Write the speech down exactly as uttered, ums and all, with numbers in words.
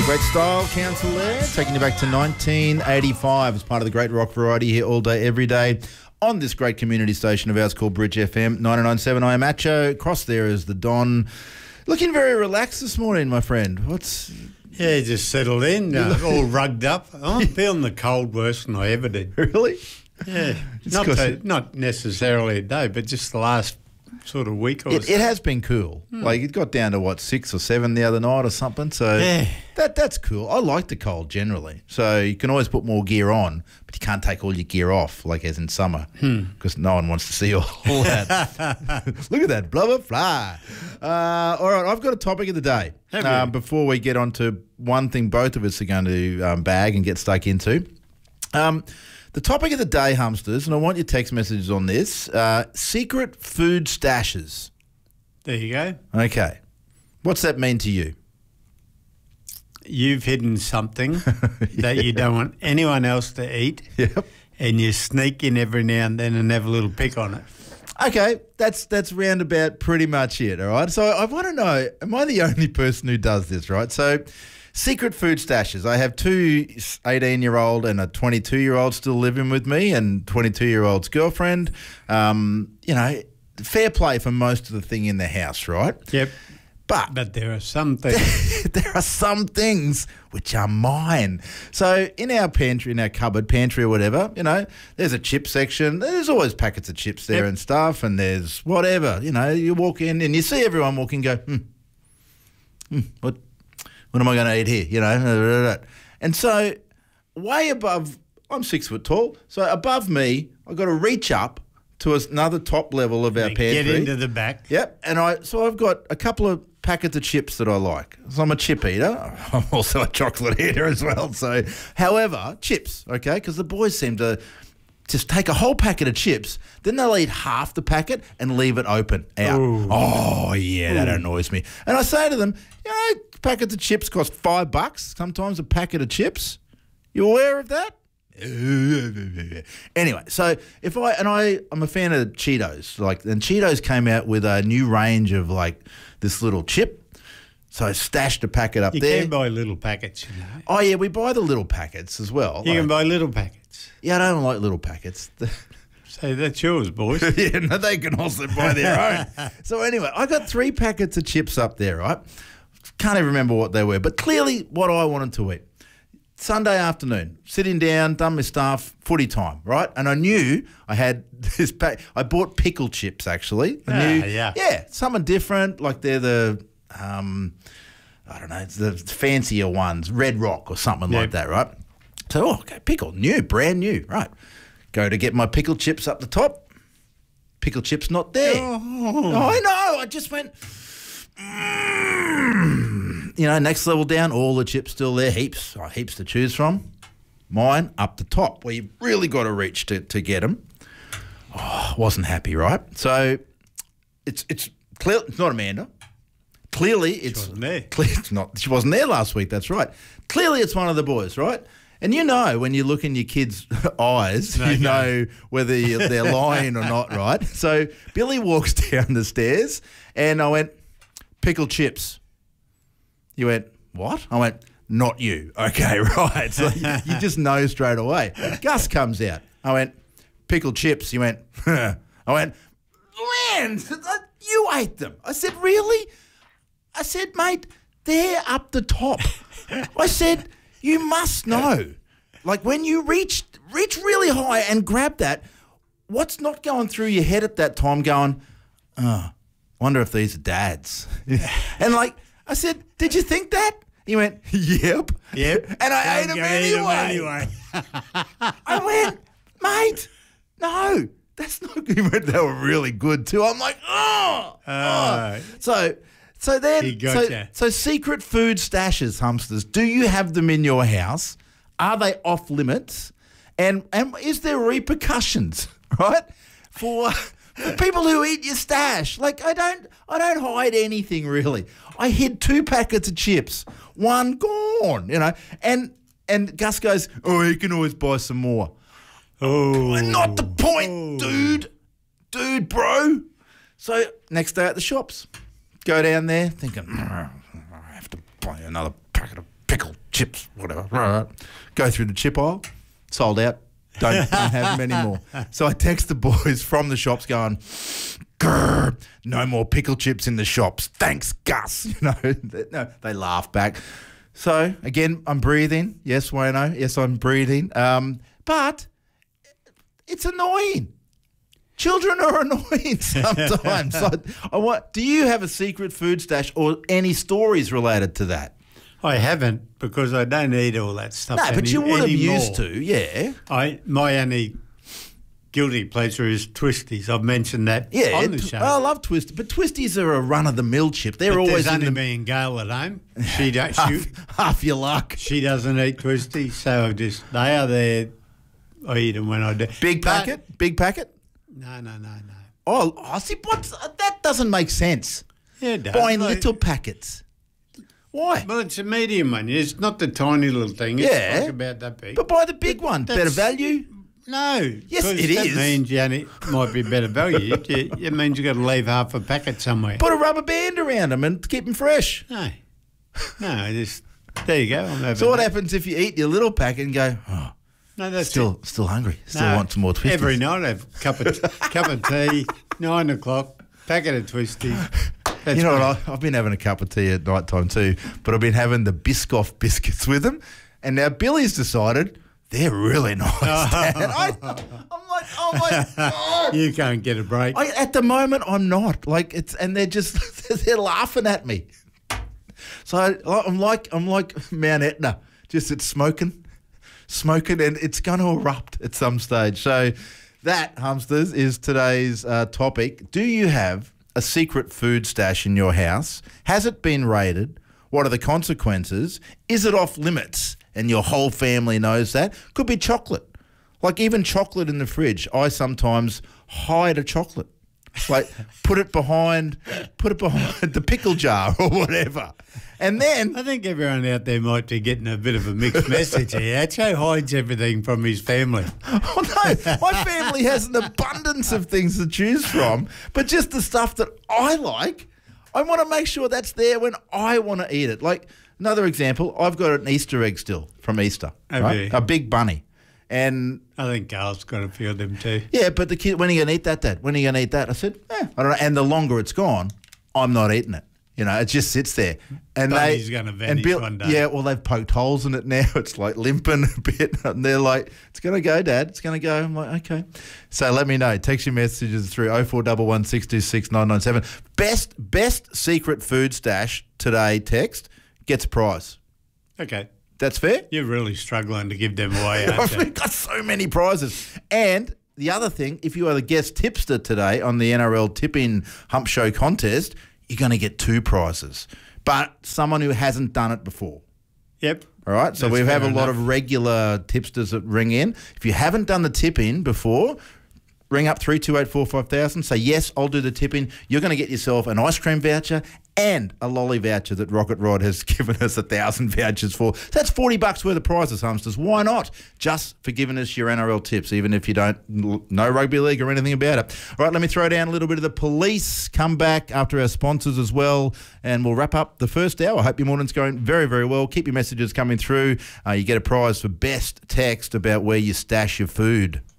bit of great style, Council there, taking you back to nineteen eighty-five as part of the great rock variety here all day, every day on this great community station of ours called Bridge F M ninety-nine point seven. I am Acho. Across there is the Don. Looking very relaxed this morning, my friend. What's... Yeah, just settled in, uh, all rugged up. I'm feeling the cold worse than I ever did. Really? Yeah, not, to, not necessarily a day, but just the last sort of week or it, so. It has been cool. Hmm. Like, it got down to, what, six or seven the other night or something. So yeah. that that's cool. I like the cold generally. So you can always put more gear on, but you can't take all your gear off, like as in summer, because hmm. no one wants to see all, all that. Look at that, blubber fly. Uh, all right, I've got a topic of the day. Um, before we get on to one thing both of us are going to um, bag and get stuck into. Um, the topic of the day, Humsters, and I want your text messages on this, uh, secret food stashes. There you go. Okay. What's that mean to you? You've hidden something yeah. that you don't want anyone else to eat, yep. and you sneak in every now and then and have a little pick on it. Okay, that's that's roundabout pretty much it, all right? So I want to know, am I the only person who does this, right? So secret food stashes. I have two eighteen-year-old and a twenty-two-year-old still living with me, and twenty-two-year-old's girlfriend. Um, you know, fair play for most of the thing in the house, right? Yep. But, but there are some things. there are some things which are mine. So in our pantry, in our cupboard, pantry or whatever, you know, there's a chip section. There's always packets of chips there yep. and stuff, and there's whatever. You know, you walk in and you see everyone walking and go, hmm, hmm what, what am I going to eat here? You know, and so way above, I'm six foot tall, so above me, I've got to reach up to another top level of our and pantry. Get into the back. Yep, and I so I've got a couple of packets of chips that I like. So I'm a chip eater. I'm also a chocolate eater as well. So, however, chips, okay, because the boys seem to just take a whole packet of chips, then they'll eat half the packet and leave it open out. Ooh. Oh, yeah, that Ooh. annoys me. And I say to them, you know, packets of chips cost five bucks, sometimes a packet of chips. You aware of that? Anyway, so if I and I I'm a fan of Cheetos, like, and Cheetos came out with a new range of like this little chip, so I stashed a packet up you there. You can buy little packets, you know. Oh yeah, we buy the little packets as well. You like, can buy little packets. Yeah, I don't like little packets. So that's yours, boys. Yeah, no, they can also buy their own. So anyway, I got three packets of chips up there, right? Can't even remember what they were, but clearly what I wanted to eat. Sunday afternoon, sitting down, done my stuff, footy time, right? And I knew I had this pack. I bought pickle chips, actually. I ah, knew, yeah. Yeah, some are different, like they're the, um, I don't know, it's the fancier ones, Red Rock or something yep. like that, right? So, oh, okay, pickle, new, brand new, right. Go to get my pickle chips up the top. Pickle chips not there. Oh, oh I know, I just went... Mm. You know, next level down, all the chips still there, heaps, oh, heaps to choose from. Mine up the top, where you've really got to reach to, to get them. Oh, wasn't happy, right? So it's it's clear it's not Amanda. Clearly, it's she wasn't there. Clear, it's not. She wasn't there last week. That's right. Clearly, it's one of the boys, right? And you know when you look in your kids' eyes, okay. you know whether they're lying or not, right? So Billy walks down the stairs, and I went, pickle chips. You went, what? I went, not you. Okay, right. So you, you just know straight away. Gus comes out. I went, pickle chips. He went, huh. I went, Len, you ate them. I said, really? I said, mate, they're up the top. I said, you must know. Like when you reach, reach really high and grab that, what's not going through your head at that time going, oh, wonder if these are dads. And like, I said, did you think that? He went, yep. Yep. And I ate them anyway. Eat them anyway. I went, mate, no, that's not good. He went, they were really good too. I'm like, oh. Uh, oh. So, so then, he so, gotcha. so secret food stashes, Humsters, do you have them in your house? Are they off limits? And, and is there repercussions, right, for... For people who eat your stash. Like, I don't I don't hide anything, really. I hid two packets of chips. One gone, you know. And and Gus goes, oh, you can always buy some more. Oh. Not the point, oh. dude. Dude, bro. So, next day at the shops. Go down there thinking, I have to buy another packet of pickle chips, whatever. Right. Go through the chip aisle, sold out. Don't, don't have them anymore. So I text the boys from the shops going, grrr, no more pickle chips in the shops. Thanks, Gus. You know, they, no, they laugh back. So again, I'm breathing. Yes, Wayno. Yes, I'm breathing. Um, but it's annoying. Children are annoying sometimes. I, I want, do you have a secret food stash or any stories related to that? I haven't, because I don't eat all that stuff. No, any, but you would have anymore. used to, yeah. I my only guilty pleasure is Twisties. I've mentioned that Yeah, on the show. I love Twisties, but Twisties are a run-of-the-mill chip. They're but always there's in only the me and Gail at home. She don't. half, she, half your luck. she doesn't eat Twisties, so I just they are there. I eat them when I do. Big But- packet, big packet. No, no, no, no. Oh, I see. What's that? Doesn't make sense. Yeah, it does. Buying Like- little packets. Why? Well, it's a medium one. It's not the tiny little thing. It's Yeah. like about that big. But buy the big one. Better that's- value. No. Yes, 'cause it that is. means you only might be better value. it, it means you've got to leave half a packet somewhere. Put a rubber band around them and keep them fresh. No. No, just, there you go. I'm having So what that. happens if you eat your little packet and go, oh, No, that's still, it. still hungry, still No, want some more Twisties? Every night I have a cup of, cup of tea, nine o'clock, packet of Twisties. That's You know me. what? I, I've been having a cup of tea at night time too, but I've been having the Biscoff biscuits with them. And now Billy's decided they're really nice. Dad. I, I'm like, oh my God. You can't get a break. I, at the moment, I'm not. Like it's, and they're just, they're laughing at me. So I, I'm like, I'm like Mount Etna, just it's smoking, smoking, and it's going to erupt at some stage. So that, Humsters, is today's uh, topic. Do you have a secret food stash in your house? Has it been raided? What are the consequences? Is it off limits? And your whole family knows that. Could be chocolate. Like even chocolate in the fridge. I sometimes hide a chocolate. Like put it behind, put it behind the pickle jar or whatever. And then I think everyone out there might be getting a bit of a mixed message here. Acho hides everything from his family. oh no, my family has an abundance of things to choose from, but just the stuff that I like, I want to make sure that's there when I want to eat it. Like another example, I've got an Easter egg still from Easter, Have right? you? A big bunny. And I think Carl's got a few of them too. yeah, but the kid, when are you going to eat that, Dad? When are you going to eat that? I said, eh, I don't know. And the longer it's gone, I'm not eating it. You know, it just sits there. And Bunny's they, gonna and vanish Bill- one day. Yeah, well, they've poked holes in it now. It's like limping a bit. And they're like, it's going to go, Dad. It's going to go. I'm like, okay. So let me know. Text your messages through oh four one one, six two six, nine nine seven. Best, best secret food stash today text gets a prize. Okay. That's fair? You're really struggling to give them away, aren't you? I've got so many prizes. And the other thing, if you are the guest tipster today on the N R L Tipping Hump Show contest, you're going to get two prizes. But someone who hasn't done it before. Yep. All right, so That's we have a fair lot enough. of regular tipsters that ring in. If you haven't done the tip-in before, ring up three two eight four five thousand. Say, yes, I'll do the tip-in. You're going to get yourself an ice cream voucher and a lolly voucher that Rocket Rod has given us a thousand vouchers for. That's forty bucks worth of prizes, Humsters. Why not? Just for giving us your N R L tips, even if you don't know rugby league or anything about it. All right, let me throw down a little bit of the police. Come back after our sponsors as well, and we'll wrap up the first hour. I hope your morning's going very, very well. Keep your messages coming through. Uh, you get a prize for best text about where you stash your food.